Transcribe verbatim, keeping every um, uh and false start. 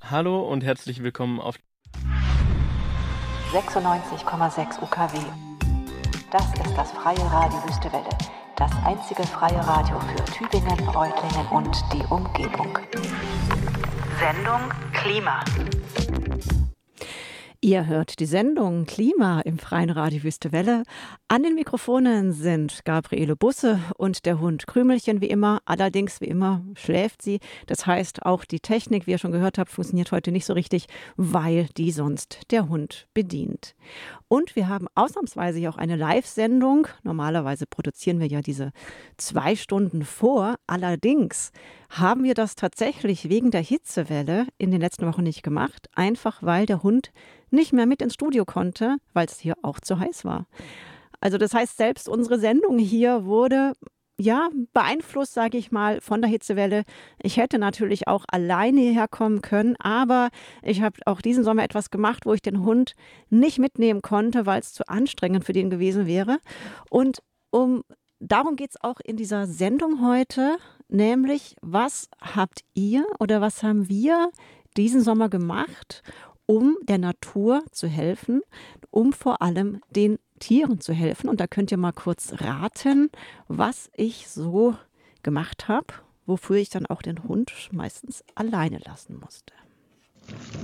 Hallo und herzlich willkommen auf sechsundneunzig Komma sechs U K W. Das ist das Freie Radio Wüstewelle, das einzige freie Radio für Tübingen, Reutlingen und die Umgebung. Sendung Klima. Ihr hört die Sendung Klima im Freien Radio Wüstewelle. An den Mikrofonen sind Gabriele Busse und der Hund Krümelchen wie immer. Allerdings wie immer schläft sie. Das heißt, auch die Technik, wie ihr schon gehört habt, funktioniert heute nicht so richtig, weil die sonst der Hund bedient. Und wir haben ausnahmsweise hier auch eine Live-Sendung. Normalerweise produzieren wir ja diese zwei Stunden vor. Allerdings haben wir das tatsächlich wegen der Hitzewelle in den letzten Wochen nicht gemacht. Einfach weil der Hund nicht mehr mit ins Studio konnte, weil es hier auch zu heiß war. Also das heißt, selbst unsere Sendung hier wurde ja beeinflusst, sage ich mal, von der Hitzewelle. Ich hätte natürlich auch alleine hierher kommen können, aber ich habe auch diesen Sommer etwas gemacht, wo ich den Hund nicht mitnehmen konnte, weil es zu anstrengend für den gewesen wäre. Und um darum geht es auch in dieser Sendung heute, nämlich was habt ihr oder was haben wir diesen Sommer gemacht, um der Natur zu helfen, um vor allem den Tieren zu helfen. Und da könnt ihr mal kurz raten, was ich so gemacht habe, wofür ich dann auch den Hund meistens alleine lassen musste.